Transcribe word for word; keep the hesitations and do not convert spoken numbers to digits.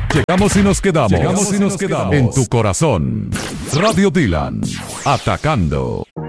Llegamos y nos quedamos. Llegamos y nos quedamos en tu corazón. Radio Dylan, atacando.